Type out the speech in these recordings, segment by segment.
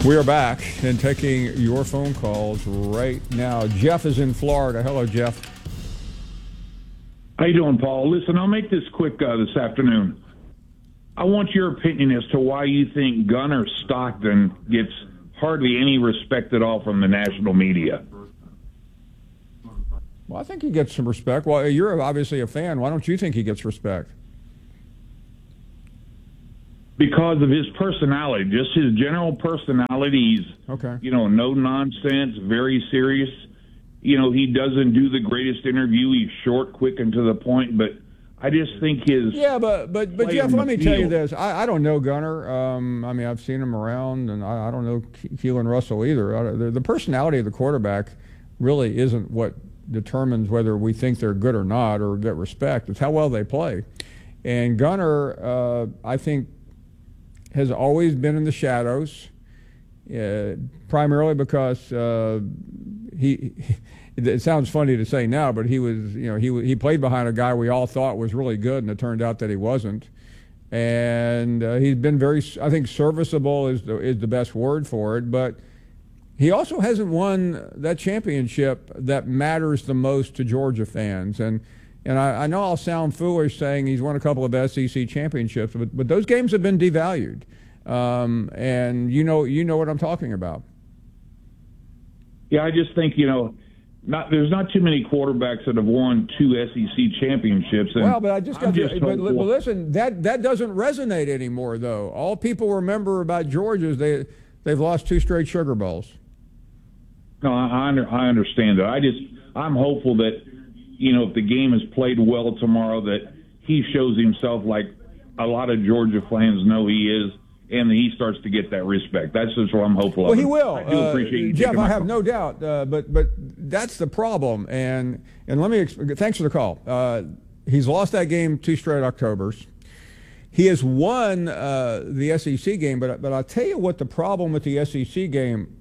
We are back and taking your phone calls right now. Jeff is in Florida. Hello, Jeff. How you doing, Paul? Listen, I'll make this quick this afternoon. I want your opinion as to why you think Gunnar Stockton gets hardly any respect at all from the national media. Well, I think he gets some respect. Well, you're obviously a fan. Why don't you think he gets respect? Because of his personality, just his general personality. He's, okay. No nonsense, very serious. He doesn't do the greatest interview. He's short, quick, and to the point. But I just think his but Jeff, let me tell you this. I don't know Gunnar. I've seen him around, and I don't know Keelan Russell either. The personality of the quarterback really isn't what determines whether we think they're good or not or get respect. It's how well they play. And Gunnar, I think, has always been in the shadows, primarily because it sounds funny to say now, but he played behind a guy we all thought was really good, and it turned out that he wasn't. And he's been very, I think, serviceable is the best word for it, but he also hasn't won that championship that matters the most to Georgia fans. And I know I'll sound foolish saying he's won a couple of SEC championships, but those games have been devalued. And you know what I'm talking about. Yeah, I just think, there's not too many quarterbacks that have won 2 SEC championships. And but but listen, that doesn't resonate anymore, though. All people remember about Georgia is they've lost 2 straight Sugar Bowls. No, I understand that. I'm hopeful that, if the game is played well tomorrow, that he shows himself like a lot of Georgia fans know he is, and that he starts to get that respect. That's just what I'm hopeful of. Well, he will. I do appreciate you, Jeff. I have no doubt. But that's the problem. And let me. Thanks for the call. He's lost that game 2 straight Octobers. He has won the SEC game, but I'll tell you what the problem with the SEC game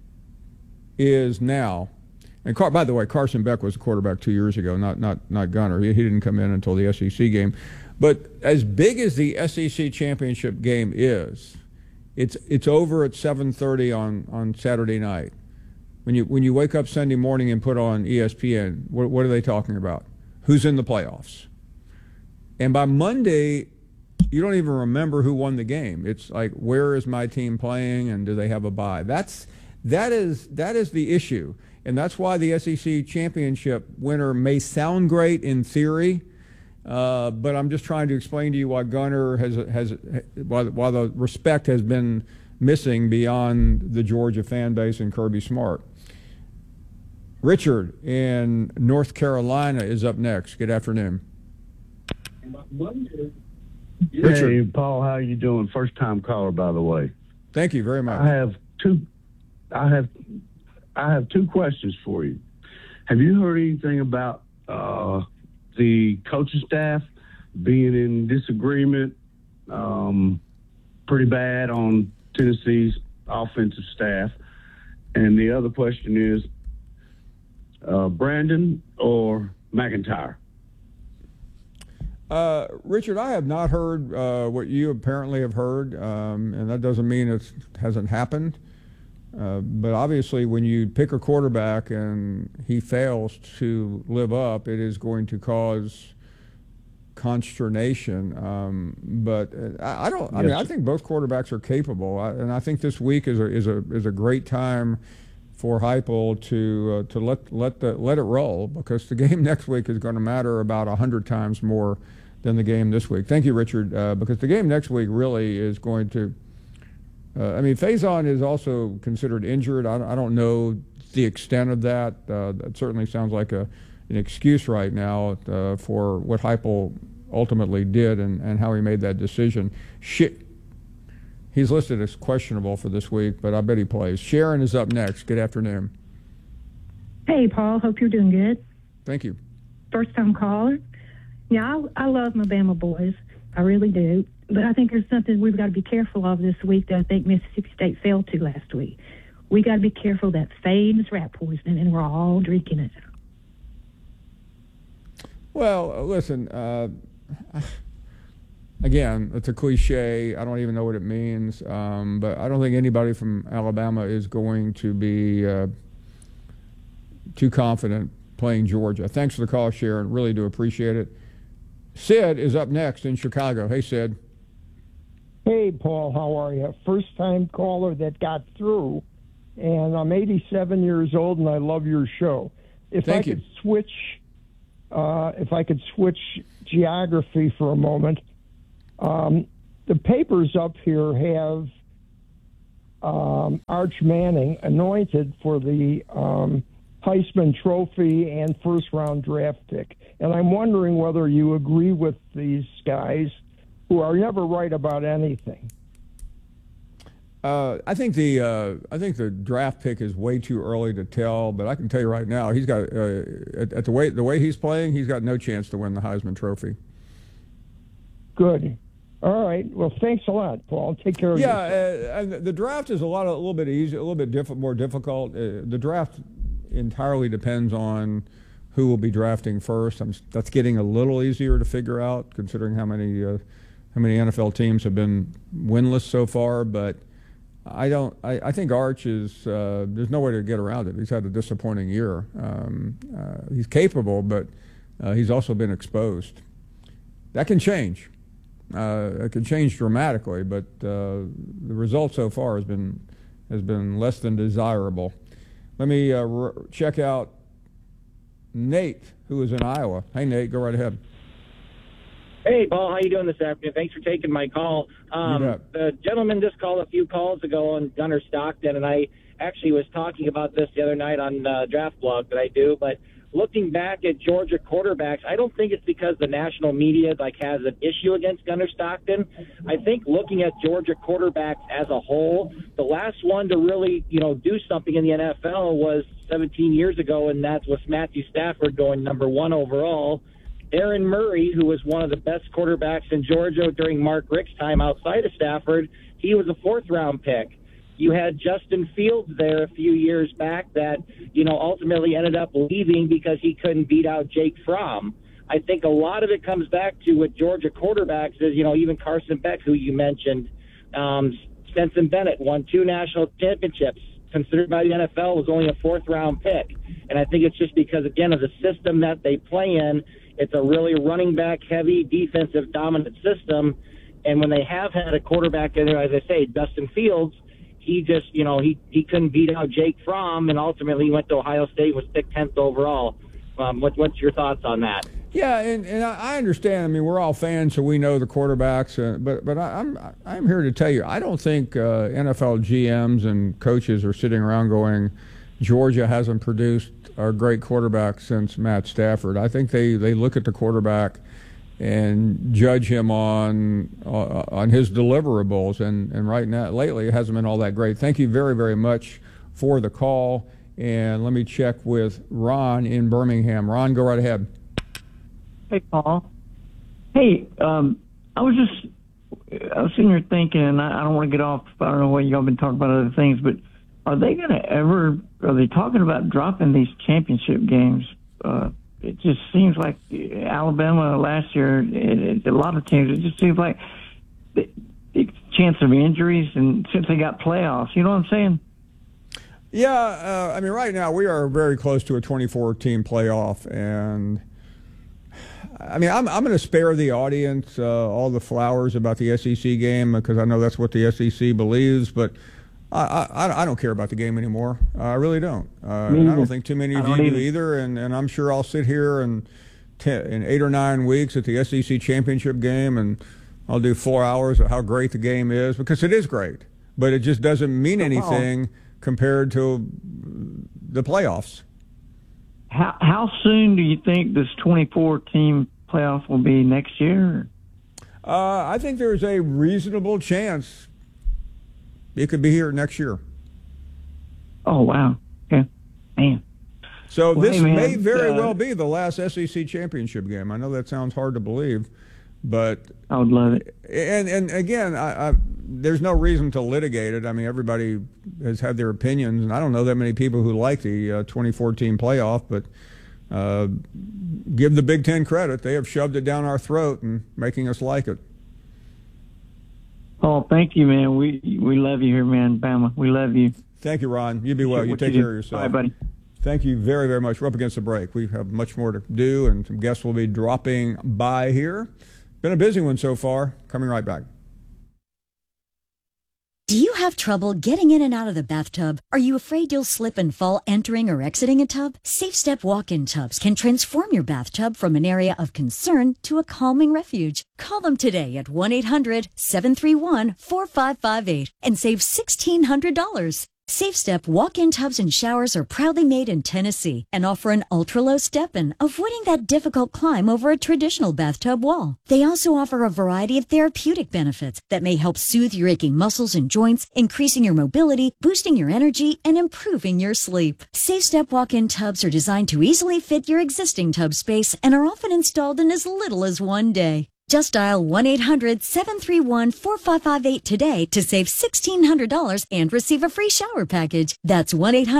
is now. And by the way, Carson Beck was the quarterback 2 years ago, not Gunnar. He didn't come in until the SEC game. But as big as the SEC championship game is, it's over at 7:30 on Saturday night. When you wake up Sunday morning and put on ESPN, what are they talking about? Who's in the playoffs? And by Monday, you don't even remember who won the game. It's like, where is my team playing, and do they have a bye? That is the issue. And that's why the SEC championship winner may sound great in theory, but I'm just trying to explain to you why Gunnar why the respect has been missing beyond the Georgia fan base and Kirby Smart. Richard in North Carolina is up next. Good afternoon. Richard. Hey, Paul, how you doing? First time caller, by the way. Thank you very much. I have two questions for you. Have you heard anything about the coaching staff being in disagreement pretty bad on Tennessee's offensive staff? And the other question is Brandon or McIntyre? Richard, I have not heard what you apparently have heard, and that doesn't mean it hasn't happened. But obviously, when you pick a quarterback and he fails to live up, it is going to cause consternation. But I don't. I mean, I think both quarterbacks are capable, and I think this week is a great time for Heupel to let it roll, because the game next week is going to matter about 100 times more than the game this week. Thank you, Richard, because the game next week really is going to. Faison is also considered injured. I don't know the extent of that. That certainly sounds like an excuse right now for what Heupel ultimately did and how he made that decision. He's listed as questionable for this week, but I bet he plays. Sharon is up next. Good afternoon. Hey, Paul. Hope you're doing good. Thank you. First-time caller. Yeah, I love my Bama boys. I really do. But I think there's something we've got to be careful of this week that I think Mississippi State failed to last week. We got to be careful that famous rat poison, and we're all drinking it. Well, listen, again, it's a cliche. I don't even know what it means. But I don't think anybody from Alabama is going to be too confident playing Georgia. Thanks for the call, Sharon. Really do appreciate it. Sid is up next in Chicago. Hey, Sid. Hey, Paul, how are you? First-time caller that got through, and I'm 87 years old, and I love your show. If I could switch geography for a moment, the papers up here have Arch Manning anointed for the Heisman Trophy and first-round draft pick. And I'm wondering whether you agree with these guys who are never right about anything. I think the draft pick is way too early to tell, but I can tell you right now, he's got at the way he's playing, he's got no chance to win the Heisman Trophy. Good. All right. Well, thanks a lot, Paul. Take care of yourself. Yeah, the draft is a little bit easier, a little bit more difficult. The draft entirely depends on who will be drafting first. That's getting a little easier to figure out, considering how many NFL teams have been winless so far. But I think Arch is there's no way to get around it. He's had a disappointing year. He's capable, but he's also been exposed. That can change. It can change dramatically, but the result so far has been less than desirable. Let me check out Nate, who is in Iowa. Hey, Nate, go right ahead. Hey, Paul, how you doing this afternoon? Thanks for taking my call. The gentleman just called a few calls ago on Gunnar Stockton, and I actually was talking about this the other night on Draft Blog that I do. But looking back at Georgia quarterbacks, I don't think it's because the national media has an issue against Gunnar Stockton. I think looking at Georgia quarterbacks as a whole, the last one to really do something in the NFL was 17 years ago, and that was Matthew Stafford going #1 overall. Aaron Murray, who was one of the best quarterbacks in Georgia during Mark Richt's time outside of Stafford, he was a 4th-round pick. You had Justin Fields there a few years back that, ultimately ended up leaving because he couldn't beat out Jake Fromm. I think a lot of it comes back to with Georgia quarterbacks is, even Carson Beck, who you mentioned, Stetson Bennett won 2 national championships, considered by the NFL was only a 4th-round pick. And I think it's just because, again, of the system that they play in. It's a really running back heavy defensive dominant system. And when they have had a quarterback in there, as I say, Justin Fields, he just, he couldn't beat out Jake Fromm, and ultimately he went to Ohio State, was picked 10th overall. What's your thoughts on that? Yeah, and I understand. I mean, we're all fans, so we know the quarterbacks. But I'm here to tell you, I don't think NFL GMs and coaches are sitting around going, Georgia hasn't produced a great quarterback since Matt Stafford. I think they look at the quarterback and judge him on his deliverables, and right now, lately, it hasn't been all that great. Thank you very, very much for the call, and let me check with Ron in Birmingham. Ron, go right ahead. Hey, Paul. Hey, I was sitting here thinking, and I don't want to get off, I don't know what y'all been talking about other things, but are they talking about dropping these championship games? It just seems like Alabama last year, a lot of teams, it just seems like the chance of injuries, and since they got playoffs, you know what I'm saying? Yeah, I mean, right now we are very close to a 24-team playoff, and I mean, I'm going to spare the audience all the flowers about the SEC game because I know that's what the SEC believes, but I don't care about the game anymore. I really don't. And I don't think too many of you do either. And I'm sure I'll sit here in 8 or 9 weeks at the SEC championship game, and I'll do 4 hours of how great the game is, because it is great. But it just doesn't mean anything compared to the playoffs. How soon do you think this 24-team playoff will be next year? I think there's a reasonable chance it could be here next year. Oh, wow. Okay. Man. So this may very well be the last SEC championship game. I know that sounds hard to believe, but I would love it. And again, there's no reason to litigate it. I mean, everybody has had their opinions, and I don't know that many people who like the 24-team playoff, but give the Big Ten credit. They have shoved it down our throat and making us like it. Oh, thank you, man. We love you here, man, Bama. We love you. Thank you, Ron. You be well. You take care of yourself. Bye, buddy. Thank you very, very much. We're up against the break. We have much more to do, and some guests will be dropping by here. Been a busy one so far. Coming right back. Do you have trouble getting in and out of the bathtub? Are you afraid you'll slip and fall entering or exiting a tub? SafeStep walk-in tubs can transform your bathtub from an area of concern to a calming refuge. Call them today at 1-800-731-4558 and save $1,600. SafeStep walk-in tubs and showers are proudly made in Tennessee and offer an ultra-low step-in, avoiding that difficult climb over a traditional bathtub wall. They also offer a variety of therapeutic benefits that may help soothe your aching muscles and joints, increasing your mobility, boosting your energy, and improving your sleep. SafeStep walk-in tubs are designed to easily fit your existing tub space and are often installed in as little as one day. Just dial 1-800-731-4558 today to save $1,600 and receive a free shower package. That's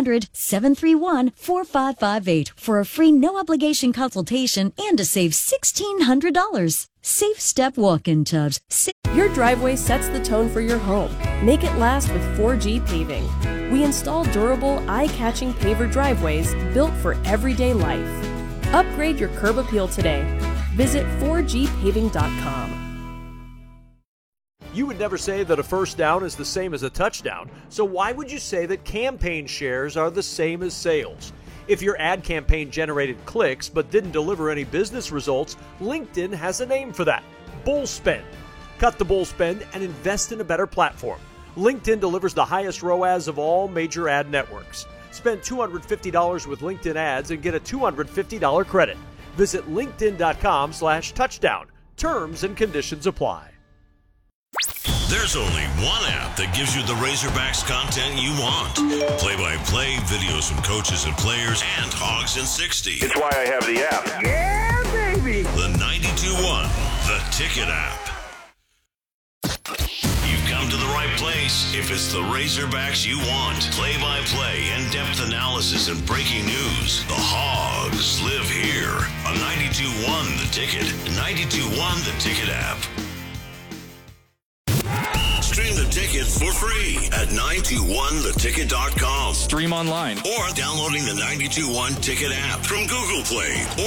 1-800-731-4558 for a free no-obligation consultation and to save $1,600. SafeStep walk-in tubs. Your driveway sets the tone for your home. Make it last with 4G Paving. We install durable, eye-catching paver driveways built for everyday life. Upgrade your curb appeal today. Visit 4gpaving.com. You would never say that a first down is the same as a touchdown, so why would you say that campaign shares are the same as sales? If your ad campaign generated clicks but didn't deliver any business results, LinkedIn has a name for that: bull spend. Cut the bull spend and invest in a better platform. LinkedIn delivers the highest ROAS of all major ad networks. Spend $250 with LinkedIn ads and get a $250 credit. Visit linkedin.com/touchdown. Terms and conditions apply. There's only one app that gives you the Razorbacks content you want. Play-by-play, videos from coaches and players, and Hogs in 60. It's why I have the app. Yeah, baby! The 92.1 The Ticket app. You've come to the right place if it's the Razorbacks you want. Play-by-play, in-depth analysis, and breaking news. The Hogs live here on 92.1 The Ticket, 92.1 The Ticket app. Stream The Ticket for free at 921theticket.com. Stream online. Or downloading the 92.1 Ticket app from Google Play